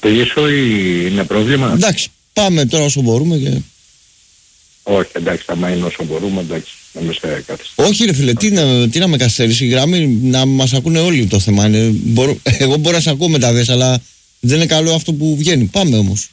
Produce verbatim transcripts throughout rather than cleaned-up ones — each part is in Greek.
κλείσω ή είναι πρόβλημα? Εντάξει, πάμε τώρα όσο μπορούμε και... Όχι, εντάξει, άμα είναι όσο μπορούμε, εντάξει, να μην σε καθυστερήσει. Όχι ρε φίλε, τι να, τι να με καθυστερήσει η γραμμή, να μας ακούνε όλοι το θέμα είναι. Μπορώ, εγώ μπορώ να σε ακούω μετά δες, αλλά δεν είναι καλό αυτό που βγαίνει. Πάμε όμως.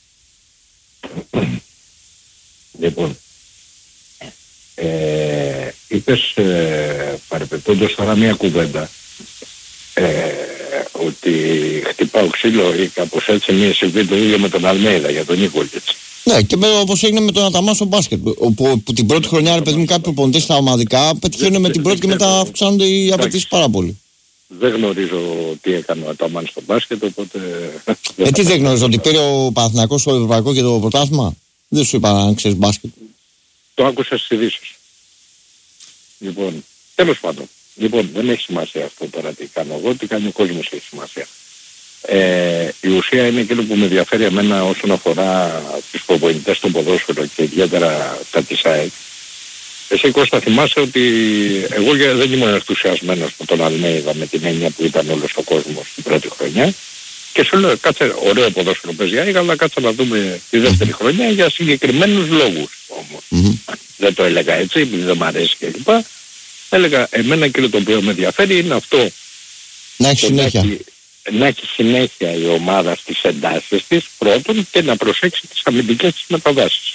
Λοιπόν, ε, είπες ε, παρεπιπτόντως τώρα μια κουβέντα ε, ότι χτυπάω ξύλο ή κάπως έτσι, μία συμβεί το ίδιο με τον Αλμέιδα για τον Νίκολιτς. Ναι, και όπως έγινε με τον Αταμάσο μπάσκετ. Που, που την πρώτη χρονιά, ρε παιδί μου, κάποιοι προπονητές στα ομαδικά πετυχαίνουν με την πρώτη και μετά αυξάνονται οι απαιτήσεις πάρα πολύ. Δεν γνωρίζω τι έκανε ο Αταμάν στο μπάσκετ, οπότε. Ε, τι δεν γνωρίζω, ότι πήρε ο Παναθηναϊκός στο Ευρωπαϊκό και το πρωτάθλημα. Δεν σου είπα αν ξέρεις μπάσκετ. Το άκουσα στις ειδήσεις. Λοιπόν, τέλος πάντων. Λοιπόν, δεν έχει σημασία αυτό τώρα τι κάνω εγώ, τι κάνει ο κόσμος έχει σημασία. Ε, η ουσία είναι εκείνο που με ενδιαφέρει εμένα όσον αφορά τους προπονητές στο ποδόσφαιρο και ιδιαίτερα τα της ΑΕΚ. Εσύ Κώστα θυμάσαι ότι εγώ δεν ήμουν ενθουσιασμένος με τον Αλμέιδα με την έννοια που ήταν όλος ο κόσμος την πρώτη χρονιά και σου λέω κάτσε ωραίο ποδόσφαιρο παίζει ΑΕΚ, αλλά κάτσε να δούμε τη δεύτερη χρονιά για συγκεκριμένους λόγους όμως. Mm-hmm. Δεν το έλεγα έτσι επειδή δεν μ' αρέσει κλπ. Έλεγα εμένα εκείνο το οποίο με ενδιαφέρει είναι αυτό. Να έχει συνέχεια. Να έχει, να έχει συνέχεια η ομάδα στις εντάσεις της πρώτον και να προσέξει τις αμυντικές της μεταβάσεις.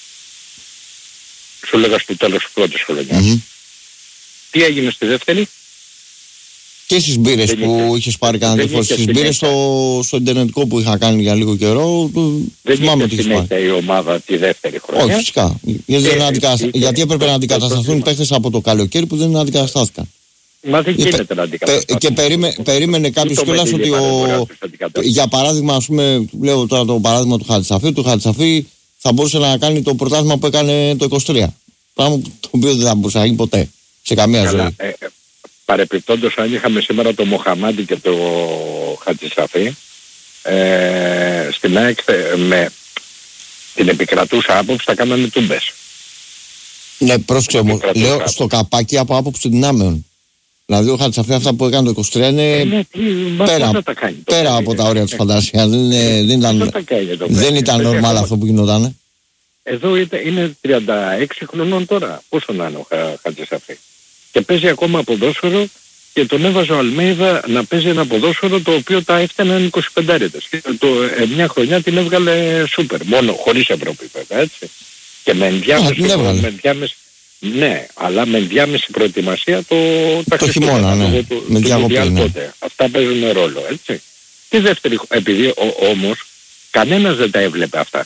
Σου λέγα στο τέλος της πρώτης χρονιάς. Mm-hmm. Τι έγινε στη δεύτερη? Και στις μπύρες που είχε, είχες πάρει κανένα φορά. Στις μπύρες στο, στο ιντερνετικό που είχα κάνει για λίγο καιρό. Δεν θυμάμαι είχε συνέχεια η ομάδα τη δεύτερη χρονιά. Όχι φυσικά. Γιατί, ε, αντικαστα... ε, γιατί έπρεπε να αντικατασταθούν παίχτες από το καλοκαίρι που δεν αντικαταστάθηκαν. Μα δεν γίνεται να αντικατασταθούν. Και περίμε, περίμενε κάποιος κιόλας ότι ο... Για παράδειγμα, ας πούμε, λέω τώρα το παράδειγμα του Χατζησαφή, του Χατζησαφή θα μπορούσε να κάνει το πρωτάθλημα που έκανε το είκοσι τρία. Πράγμα το οποίο δεν θα μπορούσε να γίνει ποτέ σε καμία Καλά, ζωή. Ε, παρεπιπτόντως αν είχαμε σήμερα το Μοχαμάντι και το Χατζησαφή ε, στην ΑΕΚ με την επικρατούσα άποψη θα κάνανε τούμπες. Ναι, πρόσεξε όμως, λέω άποψη. Στο καπάκι από άποψη δυνάμεων. Δηλαδή ο Χατζησαφή αυτά που έκανε το είκοσι τρία είναι ε, ναι, τι, πέρα, κάνει, πέρα από τα όρια της φαντασίας. Δεν, είναι, δεν ήταν, δεν ήταν normal αυτό που γινόταν. Εδώ είναι τριάντα έξι χρονών τώρα. Πόσο να είναι ο Χατζησαφή. Και παίζει ακόμα ποδόσφαιρο και τον έβαζε ο Αλμέιδα να παίζει ένα ποδόσφαιρο το οποίο τα έφταναν είκοσι πέντε άρετες. Και το, ε, μια χρονιά την έβγαλε σούπερ. Μόνο χωρίς Ευρώπη βέβαια έτσι. Και με ενδιάμεση, Α, με ενδιάμεση ναι, αλλά με ενδιάμεση προετοιμασία το, τα το χειμώνα, ναι. Το, με το, το ναι. Αυτά παίζουν ρόλο έτσι. Και δεύτερη, επειδή ο, όμως κανένας δεν τα έβλεπε αυτά.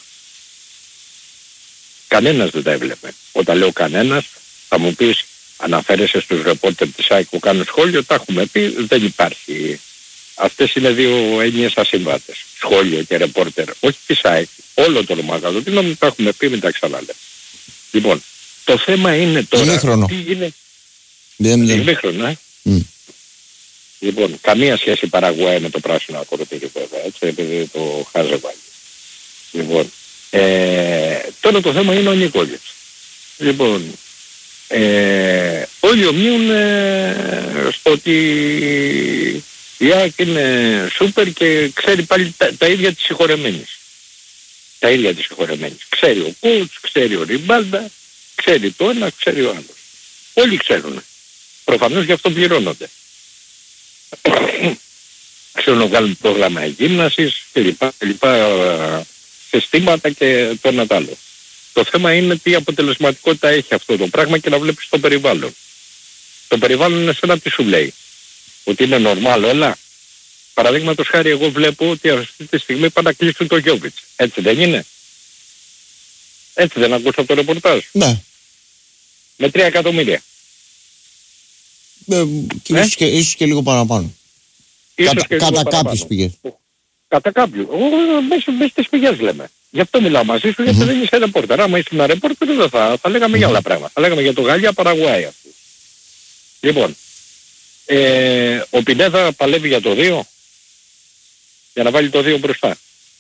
Κανένας δεν τα έβλεπε. Όταν λέω κανένας θα μου πεις αναφέρεσαι στους ρεπόρτερ της ΑΕΚ που κάνουν σχόλιο, τα έχουμε πει, δεν υπάρχει. Αυτές είναι δύο έννοιες ασύμβατες. Σχόλιο και ρεπόρτερ, όχι της ΑΕΚ, όλο το μαγαζίνο, τα έχουμε πει, μην τα ξαναλέμε. Λοιπόν, το θέμα είναι τώρα... Ημίχρονο. Τι είναι... Ημίχρονο, ε. Mm. Λοιπόν, καμία σχέση Παραγουάη με το πράσινο ακροτήριο βέβαια, έτσι, επειδή το χάζε βάλει. Λοιπόν, ε, τώρα το θέμα είναι ο Νικόλιτς. Λοιπόν, Ε, όλοι ομοίουν ε, στο ότι η ΑΕΚ είναι σούπερ και ξέρει πάλι τα, τα ίδια της συγχωρεμένης. Τα ίδια της συγχωρεμένης. Ξέρει ο Κούτς, ξέρει ο Ριμπάλντα, ξέρει το ένα, ξέρει ο άλλος. Όλοι ξέρουν. Προφανώς γι' αυτό πληρώνονται. Ξέρουν να βγάλουν πρόγραμμα γύμνασης και λοιπά, λοιπά συστήματα και το ένα τ' άλλο. Το θέμα είναι τι αποτελεσματικότητα έχει αυτό το πράγμα και να βλέπεις το περιβάλλον. Το περιβάλλον είναι σαν να τι σου λέει. Ότι είναι νορμάλ όλα. Παραδείγματος χάρη εγώ βλέπω ότι αυτή τη στιγμή πάνε να κλείσουν το Γιόβιτς. Έτσι δεν είναι? Έτσι δεν ακούσα το ρεπορτάζ? Ναι. Με τρία εκατομμύρια. Ε, και ε? Ίσως, και, ίσως και λίγο παραπάνω. Ίσως Κατα, και κατά λίγο κάποιες πηγές. Κατά κάποιου. Μέσα στις πηγές λέμε. Γι' αυτό μιλάω μαζί σου, γιατί mm-hmm. δεν είσαι ρεπόρτερ. Άμα είσαι ένα ρεπόρτερ δεν θα, θα λέγαμε mm-hmm. για άλλα πράγματα. Θα λέγαμε για το Γαλλία Παραγουάη αυτή. Λοιπόν, ε, ο Πινέδα παλεύει για το δύο, για να βάλει το δύο μπροστά.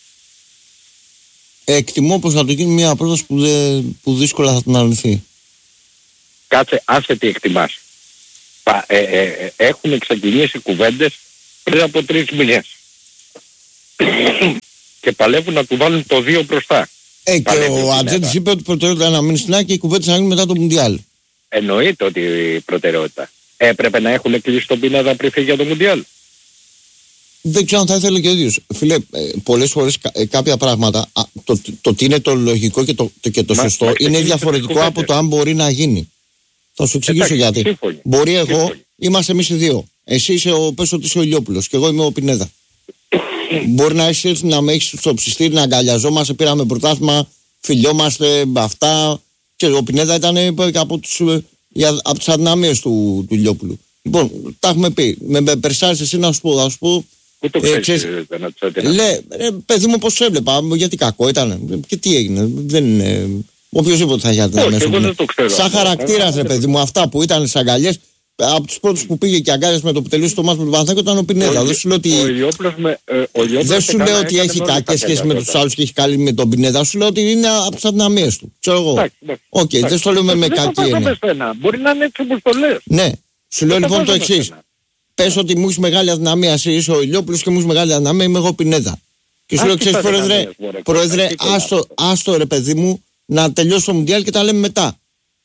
Εκτιμώ πως θα το γίνει μια πρόταση που, δε, που δύσκολα θα την αρνηθεί. Κάτσε, άσε τι εκτιμάς. Πα, ε, ε, ε, έχουν ξεκινήσει κουβέντες πριν από τρεις μήνες. και παλεύουν να του βάλουν το δύο μπροστά. Ε, και ο Ατζέντης είπε ότι προτεραιότητα να μείνει στην ΑΕΚ και η κουβέντα να γίνει μετά το Μουντιάλ. Εννοείται ότι η προτεραιότητα. Έπρεπε να έχουν κλείσει τον Πινέδα πριν φύγει για το Μουντιάλ. Δεν ξέρω αν θα ήθελε και ο ίδιος. Φίλε, πολλές φορές ε, κάποια πράγματα, α, το, το, το τι είναι το λογικό και το, το, και το μα, σωστό μα, είναι διαφορετικό από το αν μπορεί να γίνει. Θα σου εξηγήσω εντάξει, γιατί. Σύμφωνοι. Μπορεί εγώ, σύμφωνοι. Είμαστε εμείς οι δύο. Εσύ είσαι ο πες ότι είσαι ο Ηλιόπουλος και εγώ είμαι ο Πινέδα. Μπορεί να έχεις έρθει να με έχεις στο ψιστήρι, να αγκαλιαζόμαστε, πήραμε πρωτάθλημα, φιλιόμαστε, αυτά. Και ο Πινέδα ήταν από τους, από τις αδυναμίες του, του Ηλιόπουλου. Λοιπόν, τα έχουμε πει. Με περσάρεις εσύ να σου πω, να σου πω. Πού το ξέρεις, ε, ξέρεις να τους έτεινα. Λέ, ε, παιδί μου πώς έβλεπα, γιατί κακό ήταν και τι έγινε. Δεν είναι. Οποιοςδήποτε θα είχε να μέσα. Σαν χαρακτήρας ρε παιδί μου, αυτά που ήταν στις αγκαλιές. Από τους πρώτους που πήγε και αγκάλιασε με το που τελείωσε το μάτς με τον Παναθηναϊκό ήταν ο Πινέδα. Δεν σου λέω ότι, με, ε, δεν σου λέω ότι έχει κακές σχέσεις με τους άλλους και έχει καλή με τον Πινέδα. Σου λέω ότι είναι από τις αδυναμίες του. Ξέρω εγώ. Οκ, δεν στο λέω με κακή έννοια. Μπορεί να είναι έτσι όπως το λες. Ναι, σου λέω λοιπόν το εξής. Πες ότι μου έχει μεγάλη αδυναμία, εσύ είσαι ο Ηλιόπουλος και μου έχει μεγάλη αδυναμία, είμαι εγώ Πινέδα. Και σου λέω, ξέρεις πρόεδρε, πρόεδρε άστο, άστο ρε παιδί μου να τελειώσει το Μουντιάλ και τα λέμε μετά.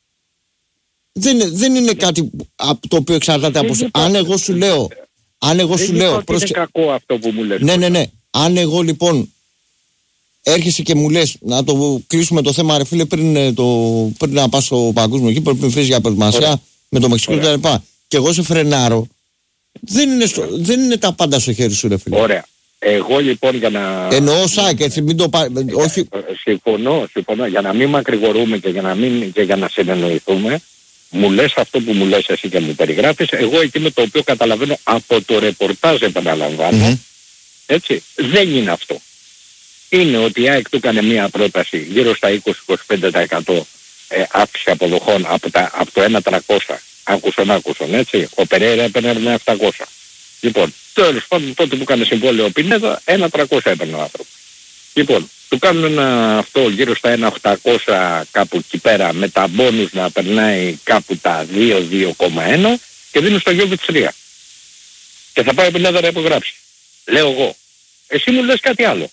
Δεν, δεν είναι κάτι το οποίο εξαρτάται από σου. Αν εγώ σου λέω, αν εγώ σου λέω, είναι κακό αυτό που μου λες. Ναι, ναι, ναι. Αν εγώ λοιπόν έρχεσαι και μου λες να το κλείσουμε το θέμα, ρε φίλε, πριν, το, πριν να πας στο παγκόσμιο εκεί, πριν φύγεις για προετοιμασία με το Μεξικό κτλ. Και εγώ σε φρενάρω. Δεν είναι, στο, δεν είναι τα πάντα στο χέρι σου, ρε φίλε. Ωραία. Εγώ λοιπόν για να... Εννοώ σάκ, έτσι, μην το πάρει... Όχι... Συμφωνώ, συμφωνώ. Για να μην μακρηγορούμε και για να, μην, και για να συνεννοηθούμε, μου λες αυτό που μου λες εσύ και μου περιγράφεις, εγώ εκείνο το οποίο καταλαβαίνω από το ρεπορτάζ επαναλαμβάνω, mm-hmm. έτσι, δεν είναι αυτό. Είναι ότι η ΑΕΚ του έκανε μία πρόταση γύρω στα είκοσι με είκοσι πέντε τοις εκατό ε, αύξηση αποδοχών από, τα, από το ένα τριακόσια. Άκουσον, άκουσον, έτσι. Ο Περέιρα έπαιρνε με επτακόσια. Λοιπόν, τέλος πάντων τότε που έκανε συμβόλαιο ο Πινέδα, ένα τριακόσια έπαιρνε ο άνθρωπος. Λοιπόν, του κάνουν ένα αυτό γύρω στα ένα οκτακόσια κάπου εκεί πέρα με τα μπόνους να περνάει κάπου τα δύο δύο κόμμα ένα και δίνουν στο Γιώβιτς τρία. Και θα πάει ο Πινέδα να υπογράψει. Λέω εγώ. Εσύ μου λες κάτι άλλο.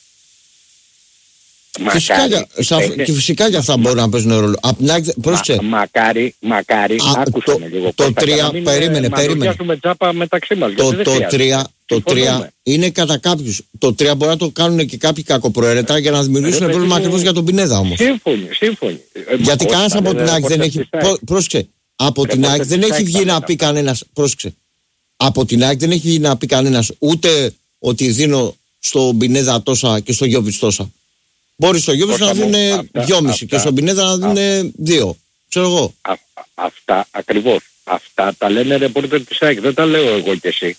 Φυσικά, μακάρι, σα, είναι... Και φυσικά και αυτά μπορούν να παίζουν ρόλο. Μα, μακάρι, μακάρι, άκουσα με λίγο. Το τρία, περίμενε, περίμενε. Τζάπα μεταξύ μας, το τρία, το τρία είναι κατά κάποιους. Το τρία μπορεί να το κάνουν και κάποιοι κακοπροαίρετα για να δημιουργήσουν πρόβλημα ακριβώς για τον Πινέδα όμως. Σύμφωνοι, σύμφωνοι. Γιατί κανένας από την ΑΕΚ δεν έχει. Πρόσεξε. Από την ΑΕΚ δεν έχει βγει να πει κανένας. Πρόσεξε. Από την ΑΕΚ δεν έχει βγει να πει κανένας ούτε ότι δίνω στον Πινέδα τόσα και στον Γιώβιτς τόσα. Μπορεί στο Γιώβιτς να δίνουν δυόμιση και στον Πινέδα να δίνουν δύο. Ξέρω εγώ. Α, αυτά ακριβώς. Αυτά τα λένε ρεπόρτερ της ΑΕΚ. Δεν τα λέω εγώ και εσύ.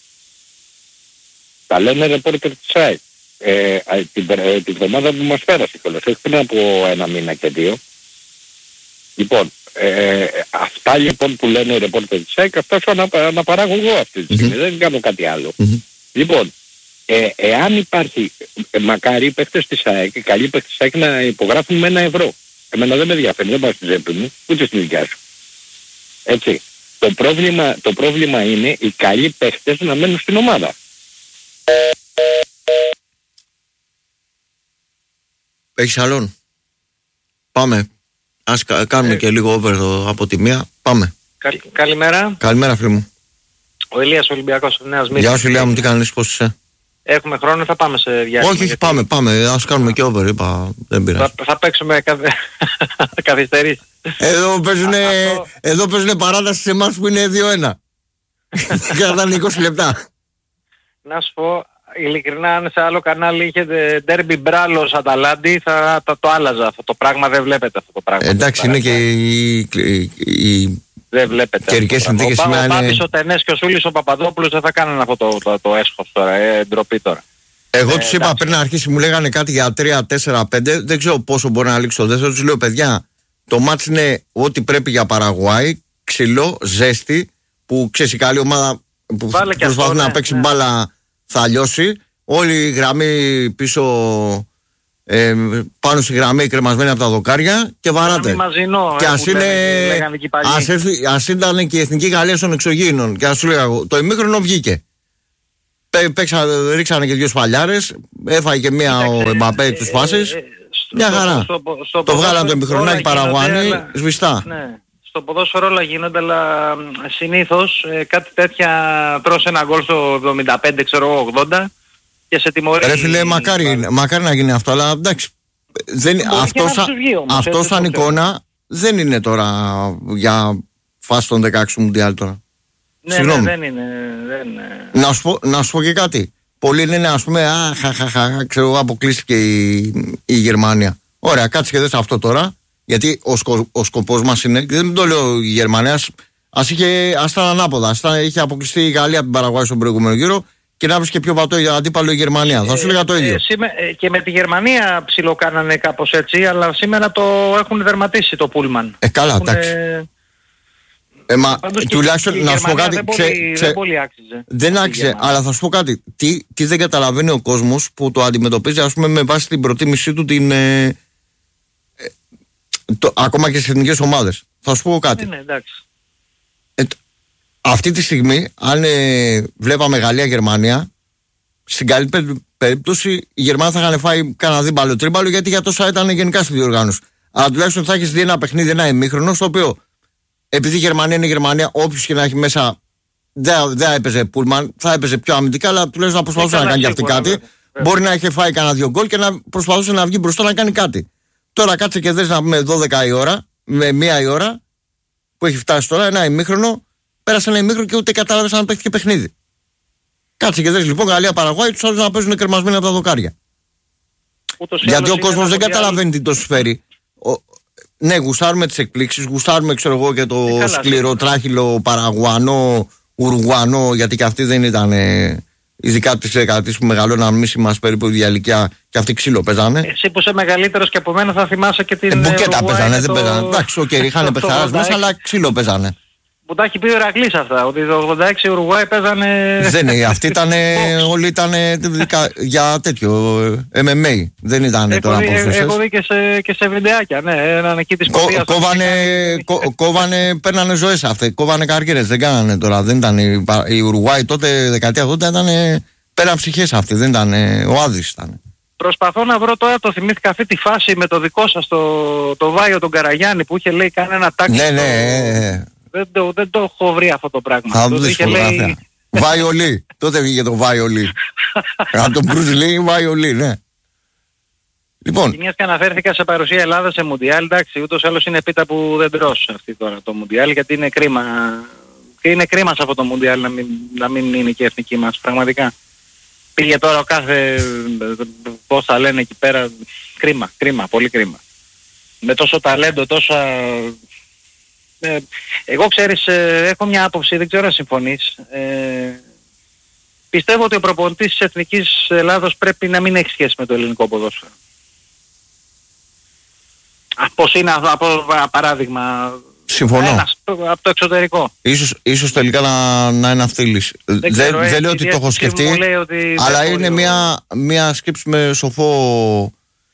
Τα λένε ρεπόρτερ της ΑΕΚ. Ε, την, ε, την εβδομάδα που μας πέρασε κιόλας. Όχι πριν από ένα μήνα και δύο. Λοιπόν, ε, αυτά λοιπόν που λένε ρεπόρτερ της ΑΕΚ, αυτά σου ανα, αναπαράγω εγώ αυτή τη στιγμή. Mm-hmm. Δεν κάνω κάτι άλλο. Mm-hmm. Λοιπόν, Ε, εάν υπάρχει, ε, μακάρι οι παίκτες της ΑΕΚ, οι καλοί παίκτες της ΑΕΚ να υπογράφουν με ένα ευρώ. Εμένα δεν με ενδιαφέρει, δεν πάω στη τσέπη μου, ούτε στη δικιά σου. Έτσι. Το πρόβλημα, το πρόβλημα είναι οι καλοί παίκτες να μένουν στην ομάδα. Έχεις άλλον? Πάμε. Ας κα, κάνουμε ε. και λίγο over εδώ από τη μία. Πάμε. Καλ, καλημέρα. Καλημέρα φίλε μου. Ο Ηλίας Ολυμπιακός του Νέας Μύρης. Γεια σου Ηλία μου, τι κάνεις, πώς είσαι? Έχουμε χρόνο, θα πάμε σε διάστημα. Όχι, όχι, γιατί... πάμε, πάμε. Ας κάνουμε και over, είπα. Δεν πειράζει. Θα, θα παίξουμε καθε... καθυστερήσεις. Εδώ παίζουνε, Αυτό... εδώ παίζουνε παράταση σε εμάς που είναι δύο ένα. Κρατάνε είκοσι λεπτά. Να σου πω, ειλικρινά, αν σε άλλο κανάλι είχε ντέρμπι Μπράλος Αταλάντη, θα, θα το άλλαζα. Αυτό το πράγμα δεν βλέπετε αυτό το πράγμα. Εντάξει, είναι και η... η, η... Δεν βλέπετε. Καιρικές συνθήκες σήμερα είναι... Ο Πάπης, ο Τενές και ο Σούλης, ο Παπαδόπουλος δεν θα κάνουν αυτό το, το, το έσχος τώρα, ε, ντροπή τώρα. Εγώ ε, τους είπα πριν να αρχίσει, μου λέγανε κάτι για τρία τέσσερα πέντε, δεν ξέρω πόσο μπορεί να λήξει το δεύτερο. Τους λέω παιδιά, το μάτς είναι ό,τι πρέπει για Παραγουάη, ξυλό, ζέστη, που ξέρεις η καλή ομάδα που προσπαθεί να ναι, παίξει ναι. μπάλα θα λιώσει. Όλη η γραμμή πίσω... Ε, πάνω στη γραμμή κρεμασμένη από τα δοκάρια και βαράτε. Μαζινό, και ας είναι ας, έρθει, ας ήταν και η Εθνική Γαλλία των εξωγήινων και ας σου λέγα εγώ, το ημίχρονο βγήκε. Παίξα, ρίξανε και δύο σπαλιάρες, έφαγε και μία ο Εμπαπέ τους πάσες. Μια χαρά. Στο, στο, στο το βγάλαν το επιχρονάκι Παραγουάνι, σβηστά. Ναι. Στο ποδόσφαιρο όλα γίνονται, αλλά συνήθως ε, κάτι τέτοια τρως ένα γκολ στο εβδομήντα πέντε, ξέρω, ογδόντα και σε τιμωρεί. Ρε φίλε, μακάρι, μακάρι να γίνει αυτό, αλλά εντάξει. Δεν, αυτό σαν, αυτό σαν εικόνα δεν είναι τώρα για φάση των δεκαέξι Μουντιάλ τώρα. Ναι, ναι, δεν είναι. Δεν... Να, σου πω, να σου πω και κάτι. Πολλοί λένε, ας πούμε, α, χα, χα, χα, ξέρω, αποκλείστηκε η, η Γερμανία. Ωραία, κάτσε και δες αυτό τώρα, γιατί ο, σκο, ο σκοπός μας είναι, δεν το λέω η Γερμανία, ας, ας, είχε, ας ήταν ανάποδα, ας ήταν, είχε αποκλειστεί η Γαλλία από την Παραγουάη στον προηγούμενο γύρο και να βρεις και πιο πατώ αντίπαλο η Γερμανία. Θα σου έλεγα το ίδιο. Ε, ε, και με τη Γερμανία ψιλοκάνανε κάπως έτσι, αλλά σήμερα το έχουν δερματίσει το Πούλμαν. Ε, καλά, εντάξει. Ε, μα, τουλάχιστον να σου πω κάτι. Δεν, ξε, πολύ, ξε, δεν πολύ άξιζε. Δεν άξιζε, αλλά θα σου πω κάτι. Τι, τι δεν καταλαβαίνει ο κόσμος που το αντιμετωπίζει, ας πούμε, με βάση την προτίμησή του την. Ε, ε, το, ακόμα και στις εθνικές ομάδες. Θα σου πω κάτι. Ναι, ναι, εντάξει. Ε, αυτή τη στιγμή, αν ε, βλέπαμε Γαλλία-Γερμανία, στην καλύτερη περίπτωση οι Γερμανοί θα είχαν φάει κανένα δίμπαλο τρίμπαλο, γιατί για τόσα ήταν γενικά στη διοργάνωση. Αλλά τουλάχιστον θα έχεις δει ένα παιχνίδι, ένα ημίχρονο, στο οποίο. Επειδή η Γερμανία είναι η Γερμανία, όποιος και να έχει μέσα δεν δε έπαιζε Πούλμαν, θα έπαιζε πιο αμυντικά, αλλά τουλάχιστον να προσπαθούσε να κάνει και αυτή κάτι. Βέβαια. Μπορεί να είχε φάει κανένα δύο γκολ και να προσπαθούσε να βγει μπροστά να κάνει κάτι. Τώρα κάτσε και δες να πούμε δώδεκα η ώρα, με μία η ώρα που έχει φτάσει τώρα, ένα ημίχρονο, πέρασε ένα ημίχρονο και ούτε κατάλαβες αν παίχθηκε παιχνίδι. Κάτσε και δες λοιπόν Γαλλία Παραγουάη, τους άλλους να παίζουν κρεμασμένοι από τα δοκάρια. Γιατί ο κόσμος δεν καταλαβαίνει τι το συμφέρει. Ναι, γουστάρουμε τις εκπλήξεις, γουστάρουμε ξέρω εγώ και το ε, σκληρό τράχυλο Παραγουανό, Ουρουγουανό, γιατί και αυτοί δεν ήταν, ε, ειδικά τις δεκαετίες που μεγαλώναν εμείς είμαστε περίπου ίδια ηλικία και αυτοί ξύλο παίζανε. Εσύ που είσαι μεγαλύτερος και από μένα θα θυμάσαι και την. Ε, μπουκέτα παίζανε, δεν παίζανε. Εντάξει, οκ, είχαν παιχταράς μέσα, αλλά ξύλο παίζανε. Που τα έχει πει ο Ηρακλής αυτά, ότι το ογδόντα έξι Ουρουγουάη παίζανε. Δεν είναι, αυτοί ήταν, όλοι ήταν για τέτοιο εμ εμ έι. Δεν ήταν τώρα ποδοσφαιριστές. Έχω δει και σε, και σε βιντεάκια, ναι, έναν εκεί της Κο, κόβανε, κο, κόβανε, παίρνανε ζωές αυτοί, κόβανε καρκίνες, δεν κάνανε τώρα. Δεν ήταν η, η Ουρουγουάη τότε, δεκαετία ογδόντα, ήταν πέραν ψυχές αυτοί, δεν ήταν, ο Άδης ήταν. Προσπαθώ να βρω τώρα, το θυμήθηκα αυτή τη φάση με το δικό σας, το, το Βάιο τον Καραγιάννη που είχε λέει κανένα τάξη. Ναι, ναι. Δεν το, δεν το έχω βρει αυτό το πράγμα. Θα δω τη φωτογραφία. Βάιολι. Τότε βγήκε το Βάιολι. Από τον Μπρουζ Λί, Βάιολι, ναι. Λοιπόν. Και μιας και αναφέρθηκα σε παρουσία Ελλάδα σε Μουντιάλ, εντάξει, ούτως άλλως είναι πίτα που δεν τρως αυτή τώρα το Μουντιάλ, γιατί είναι κρίμα. Και είναι κρίμα σε αυτό το Μουντιάλ να μην, να μην είναι και η εθνική μας, πραγματικά. Πήγε τώρα ο κάθε, πώς θα λένε εκεί πέρα, κρίμα, κρίμα, πολύ κρίμα. Με τόσο ταλέντο, τόσα. Ε, εγώ ξέρεις, ε, έχω μια άποψη, δεν ξέρω αν συμφωνείς. Ε, πιστεύω ότι ο προπονητής της Εθνικής Ελλάδος πρέπει να μην έχει σχέση με το ελληνικό ποδόσφαιρο. Πώς είναι από παράδειγμα. Συμφωνώ. Ένας, από το εξωτερικό. Ίσως, ίσως τελικά να, να είναι αυτή η λύση. Δεν, δεν, ξέρω, δεν λέω ότι το έχω σκεφτεί, αλλά είναι μια, μια σκέψη με σοφό.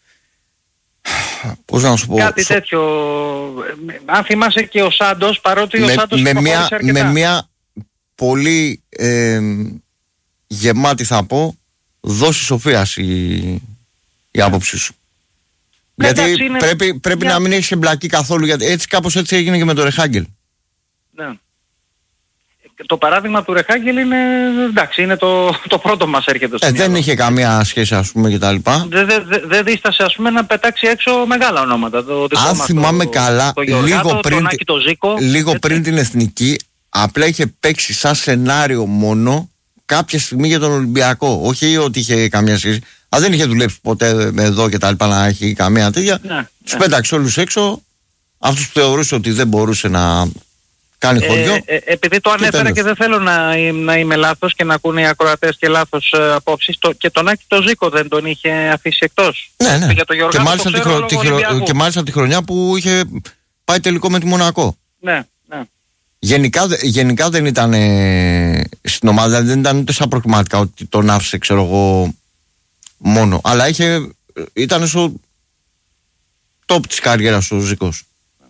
Πώς να σου πω. Κάτι σο... τέτοιο. Αν θυμάσαι και ο Σάντος, παρότι με, ο Σάντος με μια, με μια πολύ ε, γεμάτη θα πω δόση σοφίας η, η άποψη σου. Ναι, γιατί εντάξει, είναι... πρέπει, πρέπει μια... να μην έχεις εμπλακεί καθόλου, γιατί έτσι κάπως έτσι έγινε και με τον Ρεχάγκελ. Ναι. Το παράδειγμα του Ρεχάγκελ είναι, εντάξει, είναι το, το πρώτο μας έρχεται στο ε, δεν είχε καμία σχέση ας πούμε και τα λοιπά. Δεν δε, δε, δε δίστασε ας πούμε να πετάξει έξω μεγάλα ονόματα. Το, το αν θυμάμαι το, καλά, το Γιωργάτο, λίγο, πριν, Άκη, το Ζήκο, λίγο πριν την Εθνική, απλά είχε παίξει σαν σενάριο μόνο κάποια στιγμή για τον Ολυμπιακό. Όχι ότι είχε καμία σχέση. Αν δεν είχε δουλέψει ποτέ εδώ και τα λοιπά να έχει καμία τέτοια, ναι, τους ναι. πέταξε όλους έξω. Αυτούς που θεωρούσε ότι δεν μπορούσε να κάνει χωριό. Ε, ε, επειδή το ανέφερα και, και δεν θέλω να, να είμαι λάθος και να ακούνε οι ακροατές και λάθος ε, απόψεις, το, και τον Άκη το Ζήκο δεν τον είχε αφήσει εκτός. Ναι, ναι. Για το και, μάλιστα τη χρο, τη χρο, και μάλιστα τη χρονιά που είχε πάει τελικό με τη Μονακό. Ναι, ναι. Γενικά, γενικά δεν ήταν ε, στην ομάδα, δεν ήταν ούτε σαν προκριματικά ότι τον άφησε, ξέρω εγώ, μόνο. Αλλά είχε, ήταν στο top της καριέρας του Ζήκος.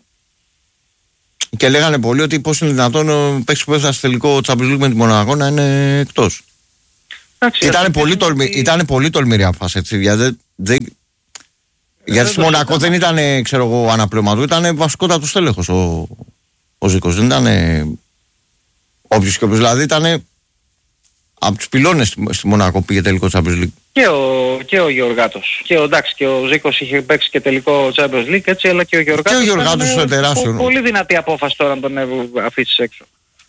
Και λέγανε πολλοί ότι πώς είναι δυνατόν ο παίκτης που έφτασε τελικό Champions League με τη Μονακό να είναι εκτός. Ήταν πολύ, τολμη, ήταν πολύ τολμηρή απόφαση, έτσι. Γιατί, δε, γιατί στη Μονακό δεν ήταν, ξέρω εγώ, αναπληρωματού, ήταν βασικότατος τέλεχος ο, ο Ζήκος. Δεν ήταν όποιος και όποιος. Δηλαδή ήταν από τους πυλώνες στη, στη Μονακό πήγε τελικό Champions League. Και ο, και ο Γεωργάτος. Και ο, εντάξει, και ο Ζήκος είχε παίξει και τελικό Champions League, έτσι, αλλά και ο Γεωργάτος. Και ο Γεωργάτος ήταν τεράστιο. Πο, πολύ δυνατή απόφαση τώρα να τον αφήσεις έξω.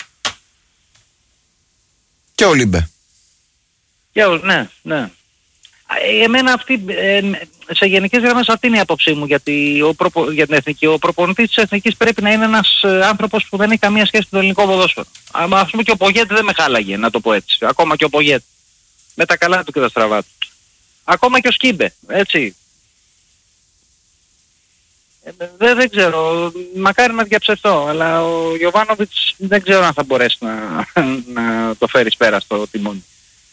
Και ο Λίμπε. Και ο, ναι, ναι. Εμένα αυτή, ε, σε γενικές γραμμές αυτή είναι η άποψή μου γιατί ο προπο, για την εθνική. Ο προπονητής της εθνικής πρέπει να είναι ένας άνθρωπος που δεν έχει καμία σχέση με το ελληνικό ποδόσφαιρο. Ας πούμε και ο Πογέτ δεν με χάλαγε, να το πω έτσι. Ακόμα και ο Πογέτ. Με τα καλά του και τα στραβά του. Ακόμα και ο Σκίμπε, έτσι. Ε, δεν, δεν ξέρω, μακάρι να διαψευτώ, αλλά ο Γιοβάνοβιτς δεν ξέρω αν θα μπορέσει να, να το φέρει πέρα στο τιμόνι.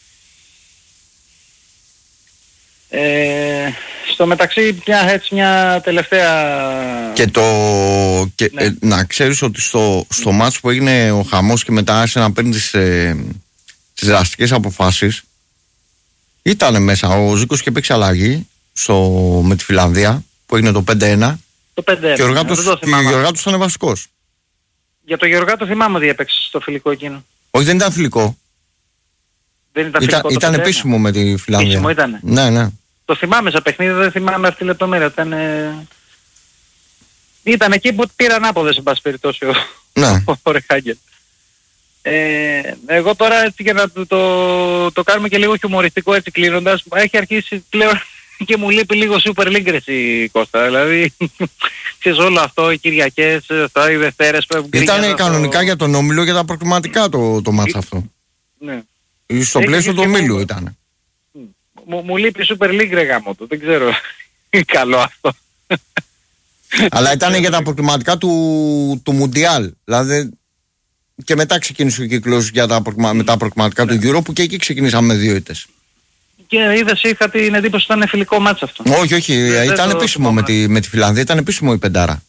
Ε, στο μεταξύ μια, έτσι, μια τελευταία... Και το... Και, ναι. ε, να ξέρεις ότι στο, στο mm. μάτς που έγινε ο χαμός και μετά άρχισε να παίρνει τις, ε, τις δραστικές αποφάσεις, ήταν μέσα ο Ζήκος και παίξει αλλαγή στο, με τη Φιλανδία που έγινε το πέντε ένα. Το πέντε ένα. Και ο Γεωργάτος ήταν βασικός. Για το Γεωργάτο θυμάμαι ότι έπαιξε στο φιλικό εκείνο. Όχι, δεν ήταν φιλικό. Δεν ήταν, ήταν, φιλικό ήταν επίσημο με τη Φιλανδία. Επίσημο ήτανε. Ναι, ναι. Το θυμάμαι σε παιχνίδι, δεν θυμάμαι αυτή τη λεπτομέρεια. Ήταν, ε... ήταν εκεί που πήραν άποδες σε πάση περιπτώσει ο, ναι. ο Ρεχάγκελ. Ε, εγώ τώρα έτσι για να το, το, το κάνουμε και λίγο χιουμοριστικό έτσι κλείνοντας, έχει αρχίσει πλέον και μου λείπει λίγο Super League εσύ Κώστα. Δηλαδή, ξέρεις όλο αυτό, οι Κυριακές, αυτά, οι Δευτέρες που ήταν κανονικά το... για τον Όμιλο για τα προκριματικά το, το μάτς αυτό. Ναι. Στο έχει πλαίσιο του Ομίλου ήταν. Μου, μου λείπει Super League ρε γάμο του, δεν ξέρω. Καλό αυτό. Αλλά ήταν για τα προκριματικά του, του Μουντιάλ. Δηλαδή και μετά ξεκίνησε ο κύκλος για τα, με τα προκριματικά του Euro που και εκεί ξεκινήσαμε με δύο ήττες. Και είδες, είχα την εντύπωση ότι ήταν φιλικό μάτς αυτό. Όχι, όχι, δεν ήταν το, επίσημο το με, τη, με τη Φιλανδία, ήταν επίσημο η πεντάρα.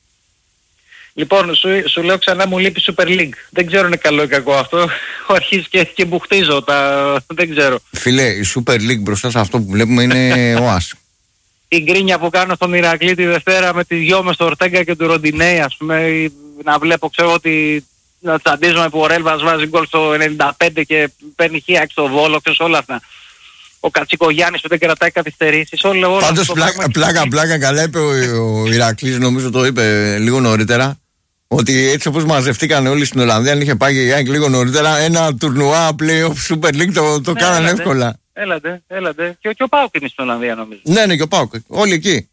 Λοιπόν, σου, σου λέω ξανά μου λείπει Super League. Δεν ξέρω είναι καλό ή κακό αυτό. Αρχίζει και, και μπουχτίζω τα... δεν ξέρω. Φίλε, η Super League μπροστά σε αυτό που βλέπουμε είναι ο Άς. Η γκρίνια που κάνω στον Ηρακλή τη Δευτέρα με τις δυο μες στο Ορτέγκα και του Ροντινέη, ας πούμε, να βλέπω, ξέρω ότι να τσαντίζομαι που ο Ρέλβας βάζει γκολ στο ενενήντα πέντε και παίρνει χίαξ στο Βόλο, ξέρεις όλα αυτά. Ο Κατσικογιάννης που δεν κρατάει καθυστερήσεις, όλο όλα. Πάντως πλάκα, πλάκα, πλάκα καλά είπε ο, ο Ηρακλής, νομίζω το είπε λίγο νωρίτερα, ότι έτσι όπως μαζευτήκαν όλοι στην Ολλανδία, αν είχε πάει η ΑΕΚ λίγο νωρίτερα, ένα τουρνουά play-off Super League το, το ναι, κάνανε έλατε, εύκολα. Έλατε, έλατε. Και, και ο ΠΑΟΚ είναι στην Ολλανδία νομίζω. Ναι, ναι, και ο ΠΑΟΚ. Όλοι εκεί.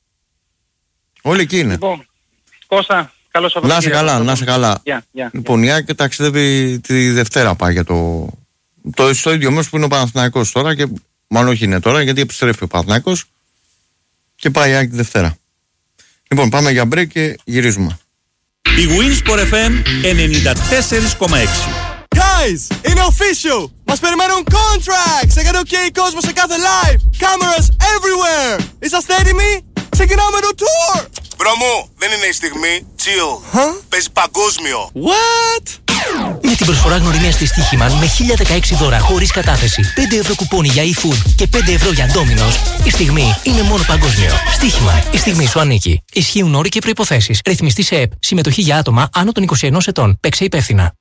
Όλοι εκεί είναι. Λοιπόν, Κώστα, καλώς ήρθατε. Να είσαι καλά, να είσαι καλά. Yeah, yeah, λοιπόν, yeah. η ΑΕΚ ταξιδεύει τη Δευτέρα πάει για το... το στο ίδιο μέρος που είναι ο Παναθηναϊκός τώρα και μάλλον όχι είναι τώρα γιατί επιστρέφει ο Παναθηναϊκός και πάει η ΑΕΚ τη Δευτέρα. Λοιπόν, πάμε για break και γυρίζουμε. Η Winsport εφ εμ ενενήντα τέσσερα κόμμα έξι. Guys, είναι official! Μας περιμένουν contracts! Έκανε ok κόσμο σε κάθε live! Cameras everywhere! Είσαστε έτοιμοι? Ξεκινάμε το tour! Μπρο μου, δεν είναι η στιγμή. Chill. Huh? Παίζει παγκόσμιο. What? Με την προσφορά γνωριμίας της Στοίχημαν με χίλια δεκαέξι δώρα χωρίς κατάθεση, πέντε ευρώ κουπόνι για e-food και πέντε ευρώ για Domino's, η στιγμή είναι μόνο παγκόσμιο. Στοίχημαν, η στιγμή σου ανήκει. Ισχύουν όροι και προϋποθέσεις. Ρυθμιστή σε ΕΠ. Συμμετοχή για άτομα άνω των είκοσι ενός ετών. Παίξε υπεύθυνα.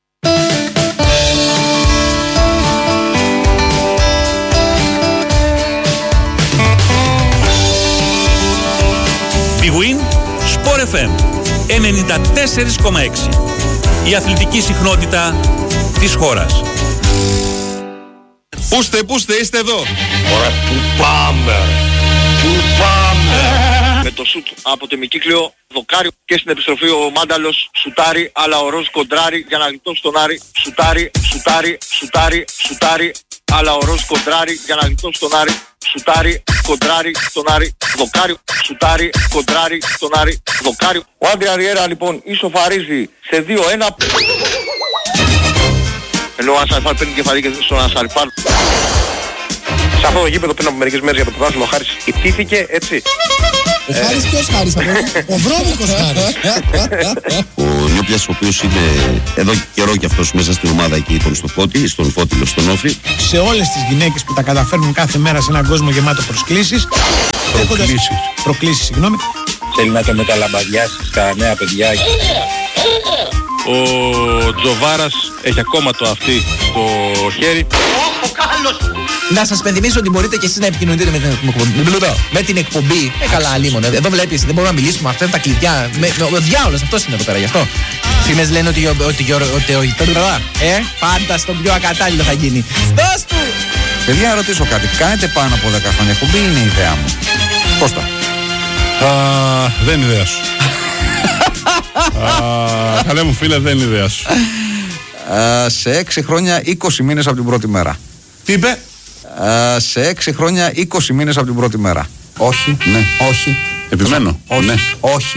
Big Win Sport εφ εμ ενενήντα τέσσερα κόμμα έξι. Η αθλητική συχνότητα της χώρας. Πούστε, πούστε, είστε εδώ. Ωραία, πού πάμε, πού πάμε. Με το σουτ από το ημικύκλιο δοκάρι και στην επιστροφή ο Μάνταλος σουτάρει, αλλά ο Ροζ κοντράρει για να γλιτώσει τον Άρη. Σουτάρει, σουτάρει, σουτάρει, σουτάρει, αλλά ο Ροζ κοντράρει για να γλιτώσει τον Άρη. Σουτάρει, κοντράρει στον Άρη, δοκάρι, σουτάρει, κοντράρι στον Άρη, δοκάρι. Ο Άντρια Ριέρα λοιπόν ισοφαρίζει σε δύο ένα. Ενώ ο Ασαριφάρ παίρνει κεφαλή και στον Ασαριφάρ. Σε αυτό το γήπεδο πριν από μερικές μέρες για το πρωτάθλημα ο Χάρης ιτήθηκε, έτσι. Ο Χάρης ποιος Χάρης, ο Βρώμικος Χάρης. Παπιάς, ο οποίος είναι εδώ και καιρό και αυτός μέσα στην ομάδα εκεί τον στο Φώτη, στον Φώτιλο, στον Όφη. Σε όλες τις γυναίκες που τα καταφέρνουν κάθε μέρα σε έναν κόσμο γεμάτο προσκλήσεις. Προκλήσεις. Προκλήσεις, συγγνώμη. Θέλει να το μεταλαμπαδιάσει στα νέα παιδιά. Ο Τζοβάρας έχει ακόμα το αυτί στο χέρι. Ο κάλος! Να σας πενθυμίσω ότι μπορείτε και εσείς να επικοινωνείτε με την εκπομπή. Με την εκπομπή. Ε, καλά, αλίμονο. Εδώ βλέπεις, δεν μπορούμε να μιλήσουμε. Αυτά είναι τα κλειδιά. Με, με, ο διάολος, αυτός είναι εδώ πέρα γι' αυτό. Φήμες λένε ότι, ότι, ότι, ότι, ότι ε, πάντα στον πιο ακατάλληλο θα γίνει. Δώσ' του! Παιδιά, να ρωτήσω κάτι. Κάνετε πάνω από δέκα χρόνια εκπομπή, είναι η ιδέα μου. Κώστα. Α, δεν είναι ιδέα σου. Α, καλέ μου φίλε, δεν είναι ιδέα σου. Α, σε έξι χρόνια είκοσι μήνες από την πρώτη μέρα. Τι είπε? Α, σε έξι χρόνια είκοσι μήνες από την πρώτη μέρα. Όχι, ναι, όχι. Επιμένω. Όχι, ναι. όχι.